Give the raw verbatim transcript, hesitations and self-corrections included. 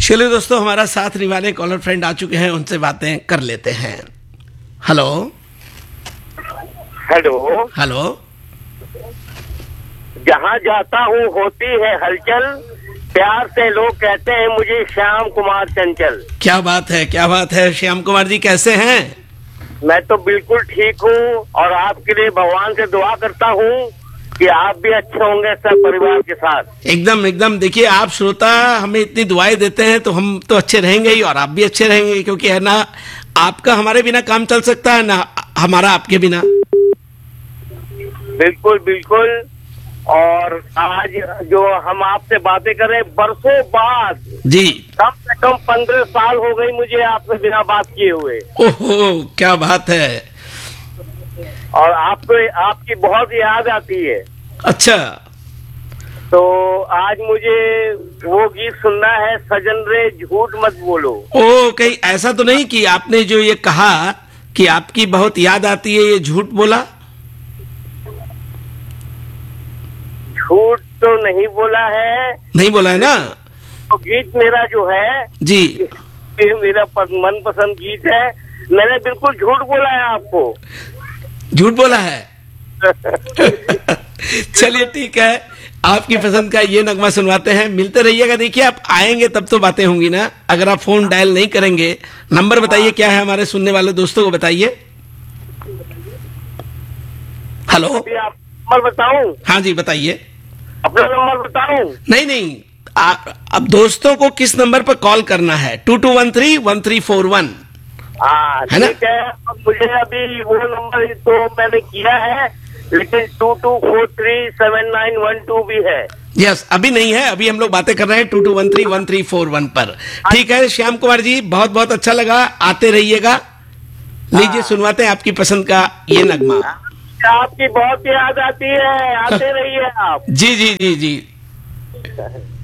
चलिए दोस्तों, हमारा साथ निभाने कॉलर फ्रेंड आ चुके हैं, उनसे बातें कर लेते हैं। Hello hello hello. जहाँ जाता हूँ होती है हलचल, प्यार से लोग कहते हैं मुझे श्याम कुमार चंचल। क्या बात है, क्या बात है। श्याम कुमार जी कैसे हैं? मैं तो बिल्कुल ठीक हूँ और आपके लिए भगवान से दुआ करता हूँ कि आप भी अच्छे होंगे सब परिवार के साथ। एकदम एकदम। देखिए, आप श्रोता हमें इतनी दुआएं देते हैं तो हम तो अच्छे रहेंगे ही, और आप भी अच्छे रहेंगे, क्योंकि है ना, आपका हमारे बिना काम चल सकता है ना हमारा आपके बिना। बिल्कुल बिल्कुल। और आज जो हम आपसे बातें करें बरसों बाद, जी, कम से कम पंद्रह साल हो गई मुझे आपसे बिना बात किए हुए। ओहो, क्या बात है। और आपको आपकी बहुत याद आती है। अच्छा, तो आज मुझे वो गीत सुनना है, सजन रे झूठ मत बोलो। ओ, कहीं ऐसा तो नहीं कि आपने जो ये कहा कि आपकी बहुत याद आती है, ये झूठ बोला? झूठ तो नहीं बोला है। नहीं बोला है ना? तो गीत मेरा जो है जी, ये मेरा मनपसंद गीत है। मैंने बिल्कुल झूठ बोला है आपको। झूठ बोला है। चलिए ठीक है, आपकी पसंद का ये नगमा सुनवाते हैं। मिलते रहिएगा। देखिए, आप आएंगे तब तो बातें होंगी ना। अगर आप फोन डायल नहीं करेंगे, नंबर बताइए क्या है, हमारे सुनने वाले दोस्तों को बताइए। हेलो, अभी आप नंबर बताऊं? हाँ जी, बताइए। अपना नंबर बताऊं? नहीं नहीं, आ, अब दोस्तों को किस नंबर पर कॉल करना है? To to one three one three four one, हाँ है ना? ठीक है। अब मुझे अभी वो नंबर तो मैंने किया है, लेकिन to to four three seven nine one two भी है। यस, अभी नहीं है। अभी हम लोग बातें कर रहे हैं to to one three one three four one पर। ठीक है श्याम कुमार जी, बहुत बहुत अच्छा लगा। आते रहिएगा। लीजिए, सुनवाते हैं आपकी पसंद का ये नगमा। आपकी बहुत याद आती है, आते रहिए आप। जी जी जी जी।